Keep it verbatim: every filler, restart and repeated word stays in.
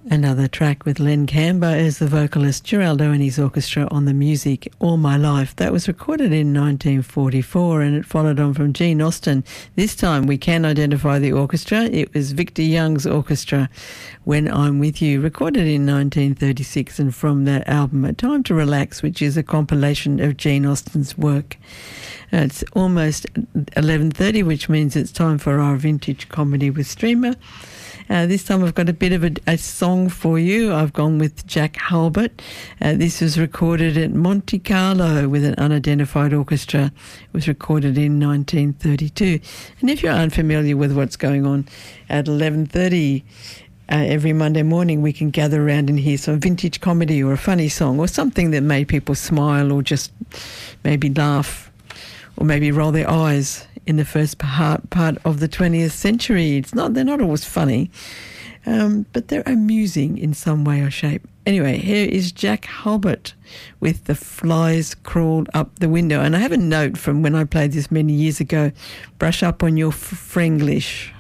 Another track with Len Camber as the vocalist, Geraldo and his orchestra on the music All My Life. That was recorded in nineteen forty-four and it followed on from Gene Austin. This time we can identify the orchestra. It was Victor Young's orchestra, When I'm With You, recorded in nineteen thirty-six, and from that album A Time to Relax, which is a compilation of Gene Austin's work. Uh, it's almost eleven thirty, which means it's time for our Vintage Comedy with Streamer. Uh, this time I've got a bit of a, a song for you. I've gone with Jack Halbert. Uh, this was recorded at Monte Carlo with an unidentified orchestra. It was recorded in nineteen thirty-two. And if you're unfamiliar with what's going on at eleven thirty uh, every Monday morning, we can gather around and hear some vintage comedy or a funny song or something that made people smile or just maybe laugh or maybe roll their eyes in the first part, part of the twentieth century. It's not, they're not always funny, um, but they're amusing in some way or shape. Anyway, here is Jack Halbert with The Flies Crawled Up the Window. And I have a note from when I played this many years ago: brush up on your Frenglish.